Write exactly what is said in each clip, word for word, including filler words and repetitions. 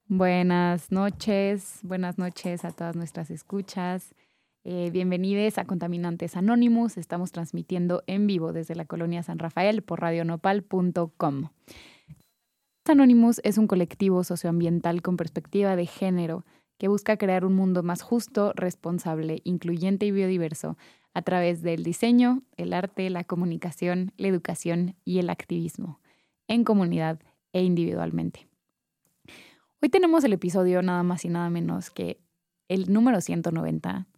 Buenas noches, buenas noches a todas nuestras escuchas. Eh, bienvenidos a Contaminantes Anónimos. Estamos transmitiendo en vivo desde la colonia San Rafael por radio nopal punto com. Anonymous es un colectivo socioambiental con perspectiva de género que busca crear un mundo más justo, responsable, incluyente y biodiverso a través del diseño, el arte, la comunicación, la educación y el activismo, en comunidad e individualmente. Hoy tenemos el episodio nada más y nada menos que el número ciento noventa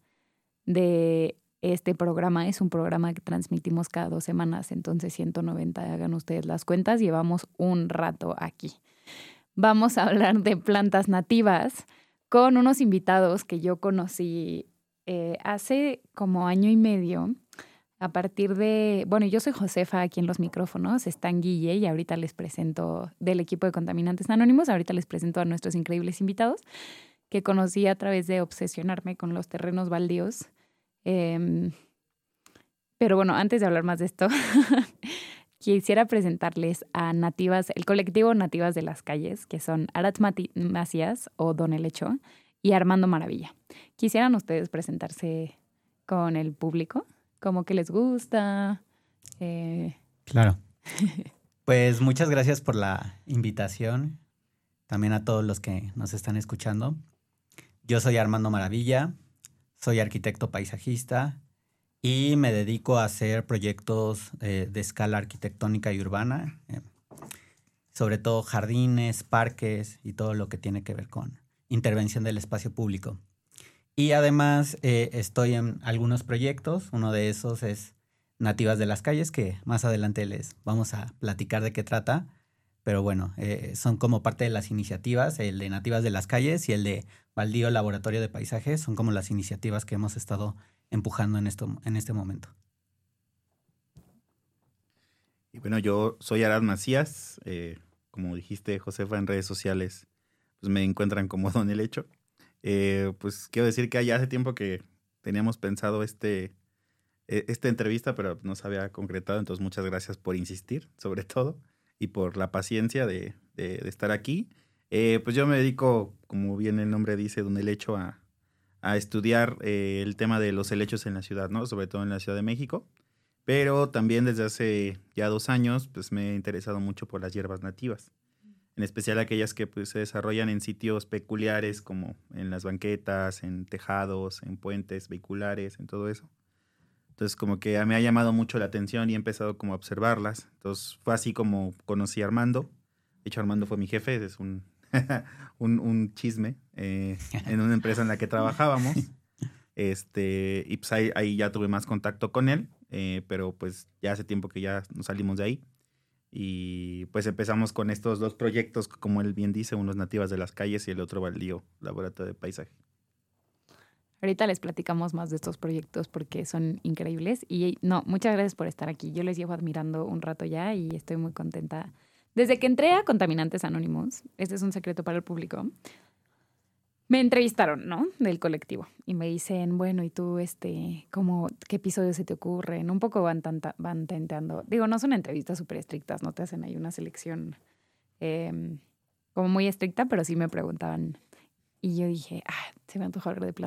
de este programa. Es un programa que transmitimos cada dos semanas, entonces ciento noventa, hagan ustedes las cuentas, llevamos un rato aquí. Vamos a hablar de plantas nativas con unos invitados que yo conocí eh, hace como año y medio. A partir de, bueno, yo soy Josefa aquí en los micrófonos, están Guille y ahorita les presento del equipo de Contaminantes Anónimos, ahorita les presento a nuestros increíbles invitados que conocí a través de obsesionarme con los terrenos baldíos. Eh, pero bueno, antes de hablar más de esto, quisiera presentarles a nativas, el colectivo Nativas de las Calles, que son Arat Macías o Don Helecho y Armando Maravilla. ¿Quisieran ustedes presentarse con el público? Como que les gusta. Eh... Claro. Pues muchas gracias por la invitación. También a todos los que nos están escuchando. Yo soy Armando Maravilla, soy arquitecto paisajista y me dedico a hacer proyectos eh, de escala arquitectónica y urbana, eh, sobre todo jardines, parques y todo lo que tiene que ver con intervención del espacio público. Y además eh, estoy en algunos proyectos. Uno de esos es Nativas de las Calles, que más adelante les vamos a platicar de qué trata. Pero bueno, eh, son como parte de las iniciativas. El de Nativas de las Calles y el de Baldío Laboratorio de Paisajes son como las iniciativas que hemos estado empujando en, esto, en este momento. Y bueno, yo soy Arat Macías. Eh, como dijiste, Josefa, en redes sociales pues me encuentran como Don Helecho. Eh, pues quiero decir que ya hace tiempo que teníamos pensado este, esta entrevista, pero no se había concretado. Entonces, muchas gracias por insistir, sobre todo, y por la paciencia de, de, de estar aquí. Eh, pues yo me dedico, como bien el nombre dice, Don Helecho, a, a estudiar eh, el tema de los helechos en la ciudad, ¿no? Sobre todo en la Ciudad de México. Pero también desde hace ya dos años, pues me he interesado mucho por las hierbas nativas. En especial aquellas que pues, se desarrollan en sitios peculiares como en las banquetas, en tejados, en puentes vehiculares, en todo eso. Entonces como que me ha llamado mucho la atención y he empezado como a observarlas. Entonces fue así como conocí a Armando. De hecho, Armando fue mi jefe, es un, un, un chisme eh, en una empresa en la que trabajábamos. Este, y pues ahí, ahí ya tuve más contacto con él, eh, pero pues ya hace tiempo que ya nos salimos de ahí. Y pues empezamos con estos dos proyectos, como él bien dice, unos Nativas de las Calles y el otro Baldío Laboratorio de Paisaje. Ahorita les platicamos más de estos proyectos porque son increíbles. Y no, muchas gracias por estar aquí. Yo les llevo admirando un rato ya y estoy muy contenta. Desde que entré a Contaminantes Anónimos, este es un secreto para el público, me entrevistaron, ¿no? Del colectivo. Y me dicen, bueno, ¿y tú, este, cómo, qué episodios se te ocurren? Un poco van, tanta, van tenteando. Digo, no son entrevistas súper estrictas, no te hacen ahí una selección eh, como muy estricta, pero sí me preguntaban. Y yo dije, ah, se me antojó hablar de